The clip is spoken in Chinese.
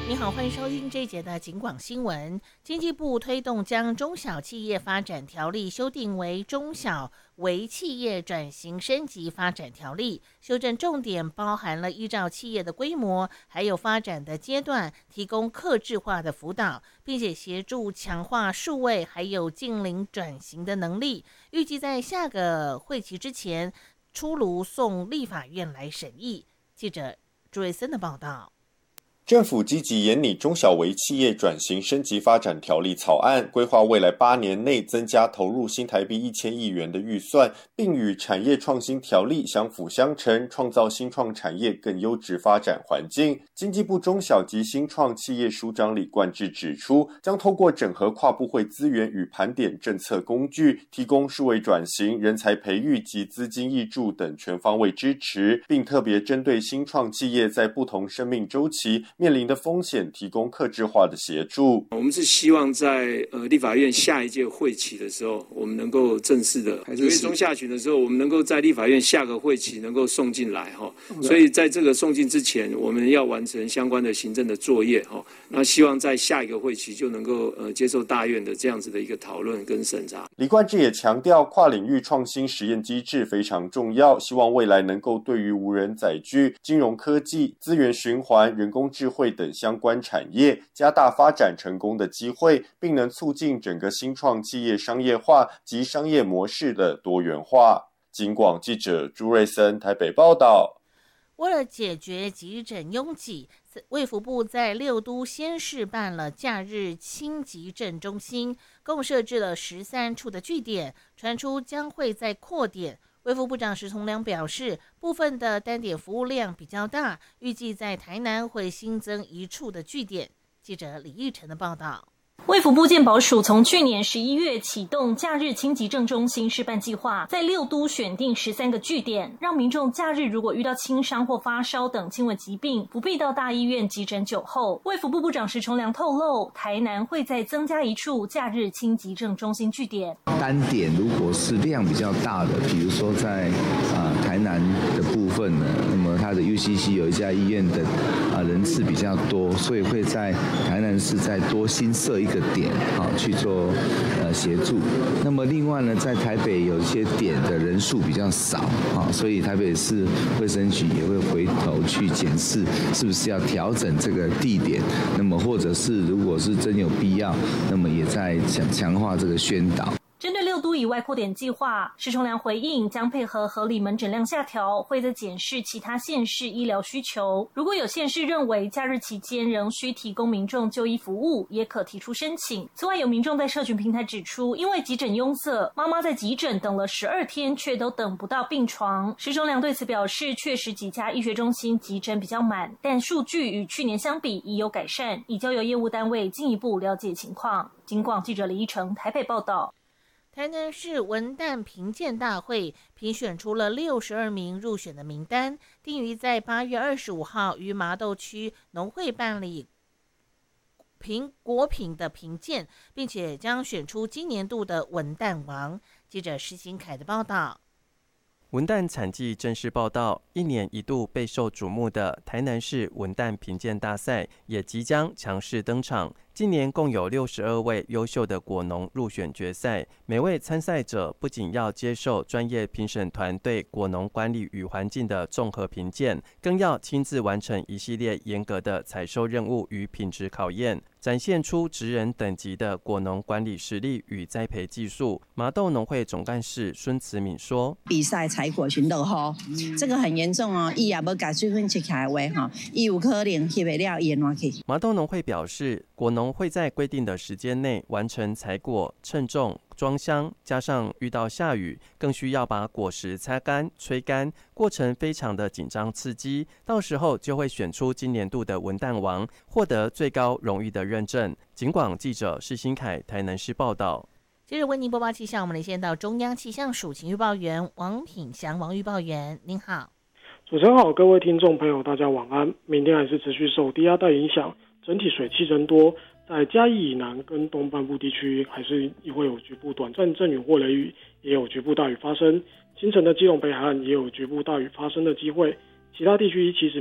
你好，欢迎收听这一节的警广新闻。经济部推动将中小企业发展条例修订为中小微企业转型升级发展条例，修正重点包含了依照企业的规模还有发展的阶段，提供客制化的辅导，并且协助强化数位还有近邻转型的能力。预计在下个会期之前出炉送立法院来审议。记者朱瑞森的报道。 政府积极研拟中小微企业转型升级发展条例草案，规划未来8年内增加投入新台币1000亿元的预算，并与产业创新条例相辅相成，创造新创产业更优质发展环境。经济部中小及新创企业署长李冠志指出，将透过整合跨部会资源与盘点政策工具，提供数位转型、人才培育及资金挹注等全方位支持，并特别针对新创企业在不同生命周期面临的风险提供客制化的协助。 我们是希望在立法院下一届会期的时候，我们能够正式的9月中下旬的时候，我们能够在立法院下个会期能够送进来哈。所以在这个送进之前，我们要完成相关的行政的作业哈。那希望在下一个会期就能够接受大院的这样子的一个讨论跟审查。 李冠志也强调，跨领域创新实验机制非常重要，希望未来能够对于无人载具、金融科技、资源循环、人工智慧等相关产业加大发展成功的机会，并能促进整个新创企业商业化及商业模式的多元化。警广记者朱瑞森台北报道。 为了解决急诊拥挤，卫福部在6都先试办了假日轻急诊中心，共设置了13处的据点，传出将会再扩点。卫福部长石崇良表示，部分的单点服务量比较大，预计在台南会新增1处的据点。记者李义成的报道。 卫福部健保署从去年11月启动假日轻急症中心示范计划，在6都选定13个据点，让民众假日如果遇到轻伤或发烧等轻微疾病，不必到大医院急诊久候。卫福部部长石崇良透露，台南会再增加1处假日轻急症中心据点。 单点如果是量比较大的，比如说在台南的部分呢，那么它的 UCC 有一家医院的人次比较多，所以会在台南市再多新设一个点去做协助。那么另外呢，在台北有一些点的人数比较少所以台北市卫生局也会回头去检视是不是要调整这个地点，那么或者是如果是真有必要，那么也在强化这个宣导。 针对6都以外扩点计划，石崇良回应将配合合理门诊量下调，会再检视其他县市医疗需求。如果有县市认为假日期间仍需提供民众就医服务，也可提出申请。此外，有民众在社群平台指出，因为急诊拥塞，妈妈在急诊等了12天，却都等不到病床。石崇良对此表示，确实几家医学中心急诊比较满，但数据与去年相比已有改善，已交由业务单位进一步了解情况。警广记者李一成台北报道。 台南市文旦评鉴大会评选出了62名入选的名单，定于在8月25号于麻豆区农会办理果品的评鉴，并且将选出今年度的文旦王。记者施新凯的报道。 文旦产季正式报道，1年1度备受瞩目的台南市文旦评鉴大赛也即将强势登场。今年共有62位优秀的果农入选决赛，每位参赛者不仅要接受专业评审团对果农管理与环境的综合评鉴，更要亲自完成一系列严格的采收任务与品质考验，展现出职人等级的果农管理实力与栽培技术。麻豆农会总干事孙慈敏说：“ 比赛采果群落后，这个很严重哦。伊也无把水分切开的话，伊有可能翕不了伊的烂去。” 麻豆农会表示，果农会在规定的时间内完成采果、称重、装箱，加上遇到下雨，更需要把果实擦干、吹干，过程非常的紧张刺激。到时候就会选出今年度的文旦王，获得最高荣誉的认证。警广记者施新凯台南市报道。 接着为您播报气象，我们连线到中央气象署情预报员王品祥王预报员，您好。 主持人好，各位听众朋友大家晚安。明天还是持续受低压带影响，整体水汽增多，在嘉义以南跟东半部地区还是会有局部短暂阵雨或雷雨，也有局部大雨发生。清晨的基隆北海岸也有局部大雨发生的机会，其他地区其实